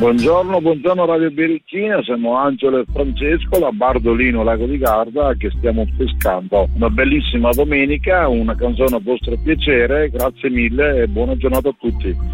Buongiorno Radio Birichina, siamo Angelo e Francesco da Bardolino, Lago di Garda, che stiamo pescando. Una bellissima domenica, una canzone a vostro piacere, grazie mille e buona giornata a tutti.